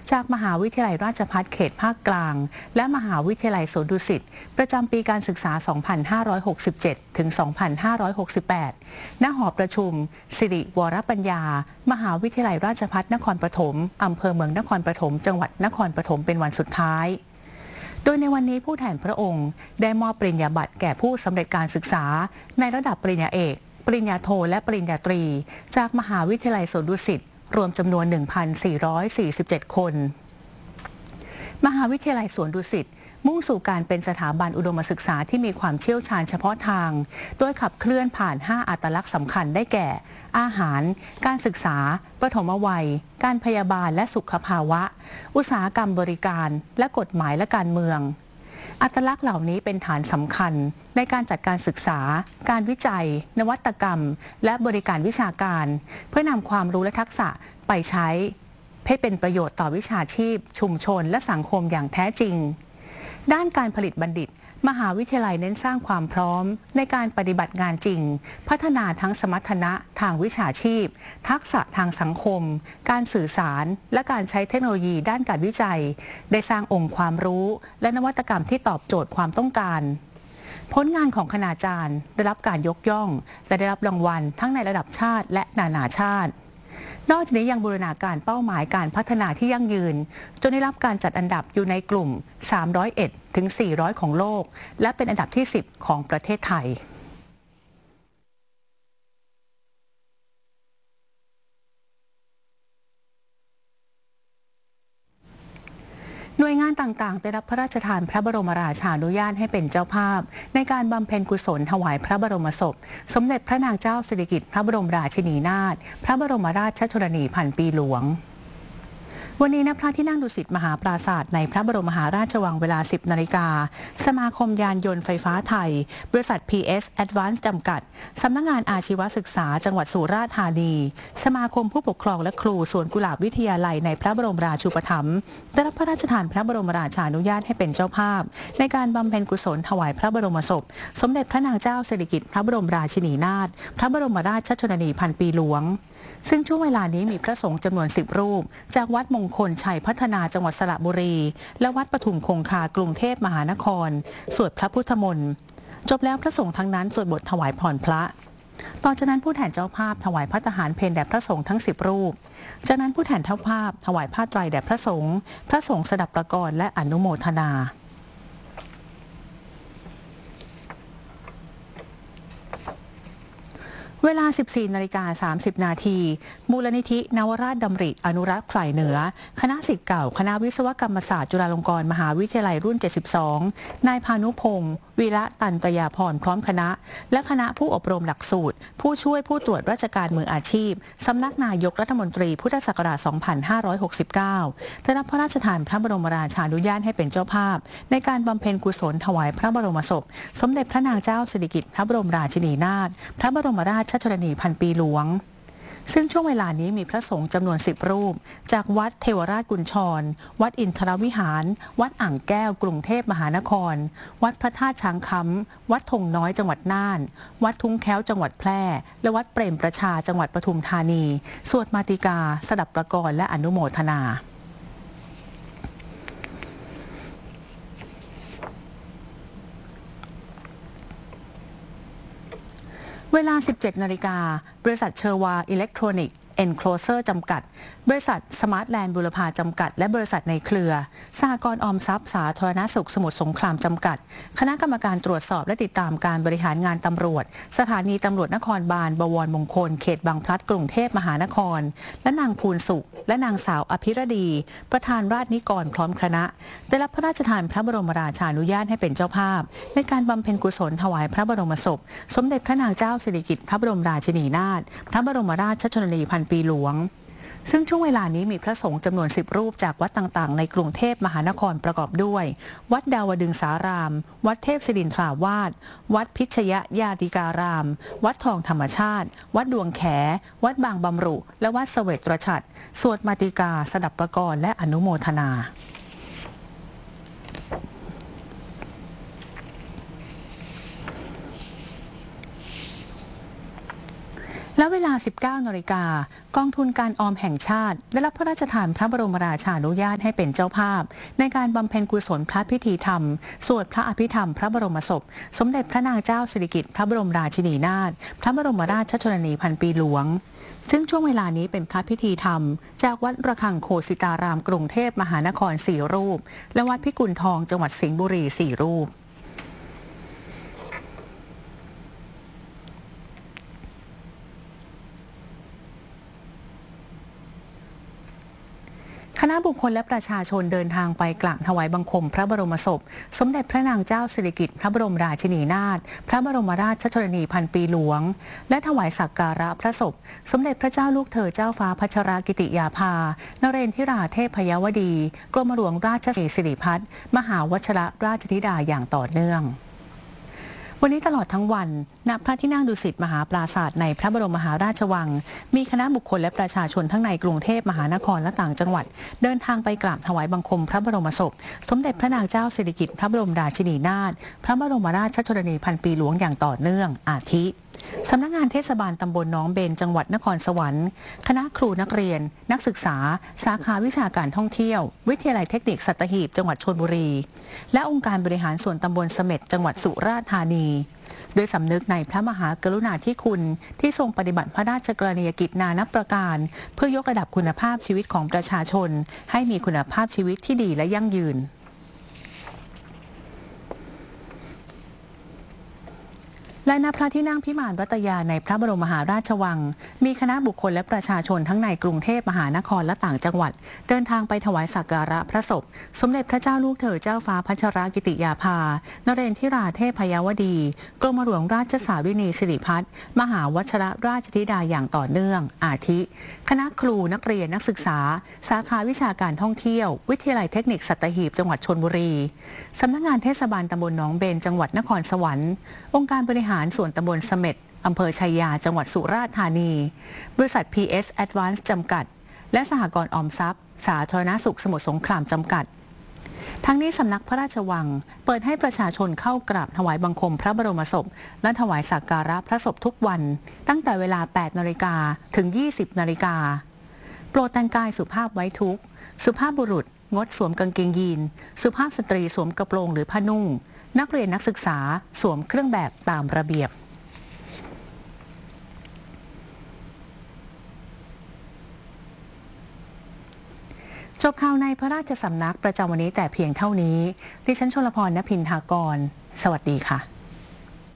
จากมหาวิทยาลัยราชภัฏเขตภาคกลางและมหาวิทยาลัยสวนดุสิตประจำปีการศึกษา 2567 ถึง 2568 ณ หอประชุมสิริวรปัญญามหาวิทยาลัยราชภัฏนครปฐมอำเภอเมืองนครปฐมจังหวัดนครปฐมเป็นวันสุดท้ายโดยในวันนี้ผู้แทนพระองค์ได้มอบปริญญาบัตรแก่ผู้สำเร็จการศึกษาในระดับปริญญาเอกปริญญาโทและปริญญาตรีจากมหาวิทยาลัยสวนดุสิตรวมจำนวน 1,447 คนมหาวิทยาลัยสวนดุสิตมุ่งสู่การเป็นสถาบันอุดมศึกษาที่มีความเชี่ยวชาญเฉพาะทางโดยขับเคลื่อนผ่าน 5 อัตลักษณ์สำคัญได้แก่อาหารการศึกษาปฐมวัยการพยาบาลและสุขภาวะอุตสาหกรรมบริการและกฎหมายและการเมืองอัตลักษณ์เหล่านี้เป็นฐานสำคัญในการจัดการศึกษาการวิจัยนวัตกรรมและบริการวิชาการเพื่อนำความรู้และทักษะไปใช้ให้เป็นประโยชน์ต่อวิชาชีพชุมชนและสังคมอย่างแท้จริงด้านการผลิตบัณฑิตมหาวิทยาลัยเน้นสร้างความพร้อมในการปฏิบัติงานจริงพัฒนาทั้งสมรรถนะทางวิชาชีพทักษะทางสังคมการสื่อสารและการใช้เทคโนโลยีด้านการวิจัยได้สร้างองค์ความรู้และนวัตกรรมที่ตอบโจทย์ความต้องการผลงานของคณาจารย์ได้รับการยกย่องและได้รับรางวัลทั้งในระดับชาติและนานาชาตินอกจากนี้ยังบูรณาการเป้าหมายการพัฒนาที่ยั่งยืนจนได้รับการจัดอันดับอยู่ในกลุ่ม 301 ถึง 400 ของโลกและเป็นอันดับที่ 10 ของประเทศไทยหน่วยงานต่างๆได้รับพระราชทานพระบรมราชานุญาตให้เป็นเจ้าภาพในการบำเพ็ญกุศลถวายพระบรมศพสมเด็จพระนางเจ้าสิริกิติ์พระบรมราชินีนาถพระบรมราชชนนีพันปีหลวงวันนี้ณพระที่นั่งดุสิตมหาปราสาทในพระบรมมหาราชวังเวลา 10 นาฬิกาสมาคมยานยนต์ไฟฟ้าไทยบริษัท PS Advance จำกัดสำนักงานอาชีวศึกษาจังหวัดสุราษฎร์ธานีสมาคมผู้ปกครองและครูสวนกุหลาบวิทยาลัยในพระบรมราชูปถัมภ์ได้รับพระราชทานพระบรมราชานุญาตให้เป็นเจ้าภาพในการบำเพ็ญกุศลถวายพระบรมศพสมเด็จพระนางเจ้าสิริกิติ์พระบรมราชินีนาถพระบรมราชชนนีพันปีหลวงซึ่งช่วงเวลานี้มีพระสงฆ์จำนวน 10 รูปจากวัดมงคลชัยพัฒนาจังหวัดสระบุรีและวัดปทุมคงคากรุงเทพมหานครสวดพระพุทธมนต์จบแล้วพระสงฆ์ทั้งนั้นสวดบทถวายพรพระต่อจากนั้นผู้แทนเจ้าภาพถวายภัตตาหารเพลแด่พระสงฆ์ทั้ง 10 รูปจากนั้นผู้แทนเจ้าภาพถวายผ้าไตรแด่พระสงฆ์สดับประกรณ์และอนุโมทนาเวลา 14:30 นาทีมูลนิธินวราชดำริอนุรักษ์ฝ่ายเหนือคณะศิษย์เก่าคณะวิศวกรรมศาสตร์จุฬาลงกรณ์มหาวิทยาลัยรุ่น 72 นายพานุพงศ์วีระตันตยาพรพร้อมคณะและคณะผู้อบรมหลักสูตรผู้ช่วยผู้ตรวจราชการมืออาชีพสำนักนายกรัฐมนตรีพุทธศักราช 2569 ได้รับพระราชทานพระบรมราชานุญาตให้เป็นเจ้าภาพในการบำเพ็ญกุศลถวายพระบรมศพสมเด็จพระนางเจ้าสิริกิติ์พระบรมราชินีนาถพระบรมราชชนนีพันปีหลวงซึ่งช่วงเวลานี้มีพระสงฆ์จำนวน 10 รูปจากวัดเทวราชกุญชรวัดอินทรวิหารวัดอ่างแก้วกรุงเทพมหานครวัดพระธาตุช้างค้ำวัดธงน้อยจังหวัดน่านวัดทุ่งแค้วจังหวัดแพร่และวัดเปรมประชาจังหวัดปทุมธานีสวดมาติกาสดับประกรณ์และอนุโมทนาเวลา 17 นาฬิกาบริษัทเชอร์วาอิเล็กทรอนิกส์เอ็นโคลเซอร์จำกัดบริษัทสมาร์ทแลนด์บุรพาจำกัดและบริษัทในเครือสหกรณ์ออมทรัพย์สาธารณสุขสมุทรสงครามจำกัดคณะกรรมการตรวจสอบและติดตามการบริหารงานตำรวจสถานีตำรวจนครบาลบวรมงคลเขตบางพลัดกรุงเทพมหานครและนางภูลสุขและนางสาวอภิรดีประธานราชนิกรพร้อมคณะได้รับพระราชทานพระบรมราชานุญาตให้เป็นเจ้าภาพในการบำเพ็ญกุศลถวายพระบรมศพสมเด็จพระนางเจ้าสิริกิติ์พระบรมราชินีนาถพระบรมราชชนนีพันปีหลวงซึ่งช่วงเวลานี้มีพระสงฆ์จำนวน 10 รูปจากวัดต่างๆในกรุงเทพมหานครประกอบด้วยวัดดาวดึงสารามวัดเทพศิรินทราวาสวัดพิชยญาติการามวัดทองธรรมชาติวัดดวงแขวัดบางบำรุและวัดเสวตฉัตรสวดมาติกาสดับประกรณ์และอนุโมทนาและเวลา 19 นาฬิกากองทุนการออมแห่งชาติได้รับพระราชทานพระบรมราชานุญาตให้เป็นเจ้าภาพในการบำเพ็ญกุศลพระพิธีธรรมสวดพระอภิธรรมพระบรมศพสมเด็จพระนางเจ้าสิริกิติ์พระบรมราชินีนาถพระบรมราชชนนีพันปีหลวงซึ่งช่วงเวลานี้เป็นพระพิธีธรรมจากวัดระฆังโคสิตารามกรุงเทพมหานคร4 รูปและวัดพิกุลทองจังหวัดสิงห์บุรี4 รูปคณะบุคคลและประชาชนเดินทางไปกราบถวายบังคมพระบรมศพสมเด็จพระนางเจ้าสิริกิติ์พระบรมราชินีนาถพระบรมราชชนนีพันปีหลวงและถวายสักการะพระศพสมเด็จพระเจ้าลูกเธอเจ้าฟ้าพัชรกิติยาภานเรนทิราเทพยวดีกรมหลวงราชสิริพัฒน์มหาวชิรราชธิดาอย่างต่อเนื่องวันนี้ตลอดทั้งวันณพระที่นั่งดุสิตมหาปราสาทในพระบรมมหาราชวังมีคณะบุคคลและประชาชนทั้งในกรุงเทพมหานครและต่างจังหวัดเดินทางไปกราบถวายบังคมพระบรมศพสมเด็จพระนางเจ้าสิริกิติ์พระบรมราชินีนาถพระบรมราชชนนีพันปีหลวงอย่างต่อเนื่องอาทิสำนักงานเทศบาลตำบลหนองเบญจังหวัดนครสวรรค์คณะครูนักเรียนนักศึกษาสาขาวิชาการท่องเที่ยววิทยาลัยเทคนิคสัตหีบจังหวัดชลบุรีและองค์การบริหารส่วนตำบลเสม็ดจังหวัดสุราษฎร์ธานีโดยสำนึกในพระมหากรุณาธิคุณที่ทรงปฏิบัติพระราชกรณียกิจนานับประการเพื่อยกระดับคุณภาพชีวิตของประชาชนให้มีคุณภาพชีวิตที่ดีและยั่งยืนและณพระที่นั่งพิมานรัตยาในพระบรมมหาราชวังมีคณะบุคคลและประชาชนทั้งในกรุงเทพมหานครและต่างจังหวัดเดินทางไปถวายสักการะพระศพสมเด็จพระเจ้าลูกเธอเจ้าฟ้าพัชรกิติยาภานเรนทิราเทพยวดีกรมหลวงราชสาวินีสิริพัฒน์มหาวชิรราชธิดาอย่างต่อเนื่องอาทิคณะครูนักเรียนนักศึกษาสาขาวิชาการท่องเที่ยววิทยาลัยเทคนิคสัตหีบจังหวัดชลบุรีสำนักงานเทศบาลตำบลหนองเบญจังหวัดนครสวรรค์องค์การบริหารส่วนตำบลเสม็ดอำเภอชัยยาจังหวัดสุราษฎร์ธานีบริษัท PS Advance จำกัดและสหกรณ์ออมทรัพย์สาธารณสุขสมุทรสงครามจำกัดทั้งนี้สำนักพระราชวังเปิดให้ประชาชนเข้ากราบถวายบังคมพระบรมศพและถวายสักการะพระศพทุกวันตั้งแต่เวลา 8 นาฬิกาถึง 20 นาฬิกาโปรดแต่งกายสุภาพไว้ทุกข์สุภาพบุรุษงดสวมกางเกงยีนสุภาพสตรีสวมกระโปรงหรือผ้านุ่งนักเรียนนักศึกษาสวมเครื่องแบบตามระเบียบจบข่าวในพระราชสำนักประจำวันนี้แต่เพียงเท่านี้ดิฉันชลพร ณ พินทากรสวัสดีค่ะ